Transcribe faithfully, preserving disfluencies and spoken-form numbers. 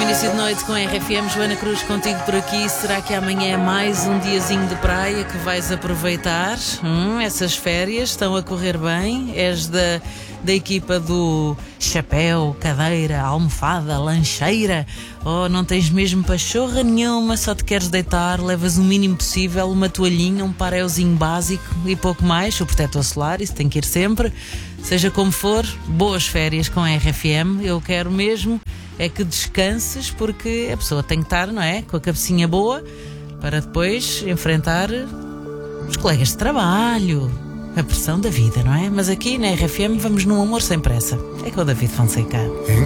início de noite com a R F M. Joana Cruz contigo por aqui. Será que amanhã é mais um diazinho de praia que vais aproveitar? Hum, essas férias estão a correr bem? És da, da equipa do chapéu, cadeira, almofada, lancheira? Ou não tens mesmo pachorra nenhuma, só te queres deitar, levas o mínimo possível, uma toalhinha, um paréuzinho básico e pouco mais, o protetor solar, isso tem que ir sempre. Seja como for, boas férias com a R F M. Eu quero mesmo é que descanses, porque a pessoa tem que estar, não é? Com a cabecinha boa para depois enfrentar os colegas de trabalho, a pressão da vida, não é? Mas aqui na R F M vamos num amor sem pressa. É com o David Fonseca.